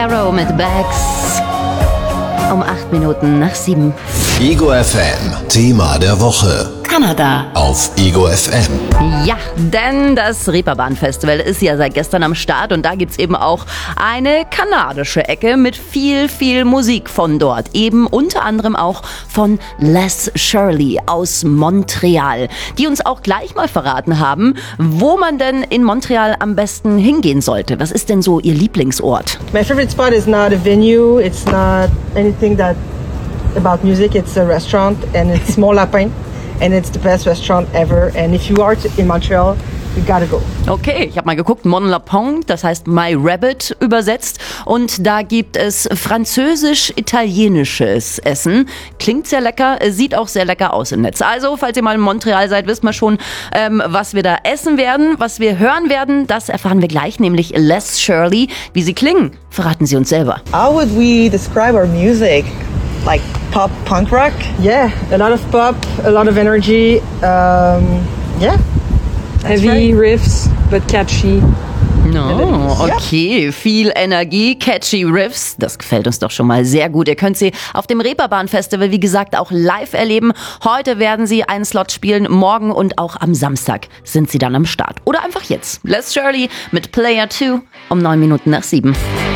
Caro mit Bags. Um 8 Minuten nach 7. Ego FM, Thema der Woche. Kanada. Auf Ego FM. Ja, denn das Reeperbahn Festival ist ja seit gestern am Start und da gibt's eben auch eine kanadische Ecke mit viel Musik von dort. Eben unter anderem auch von Les Shirley aus Montreal, die uns auch gleich mal verraten haben, wo man denn in Montreal am besten hingehen sollte. Was ist denn so ihr Lieblingsort? My favorite spot is not a venue, it's not anything that about music, it's a restaurant and it's Mont Lapin. And it's the best restaurant ever. And if you are in Montreal, you gotta go. Okay, ich habe mal geguckt, Mont Lapin, das heißt My Rabbit übersetzt. Und da gibt es französisch-italienisches Essen. Klingt sehr lecker, sieht auch sehr lecker aus im Netz. Also, falls ihr mal in Montreal seid, wisst ihr schon, was wir da essen werden, was wir hören werden. Das erfahren wir gleich, nämlich Les Shirley. Wie sie klingen, verraten sie uns selber. How would we describe our music? Like pop, punk rock? Yeah, a lot of pop, a lot of energy. Yeah. Heavy riffs, but catchy. No, okay, viel Energie, catchy Riffs, das gefällt uns doch schon mal sehr gut. Ihr könnt sie auf dem Reeperbahn Festival, wie gesagt, auch live erleben. Heute werden sie einen Slot spielen, morgen und auch am Samstag sind sie dann am Start. Oder einfach jetzt. Les Shirley mit Player 2 um 9 Minuten nach 7.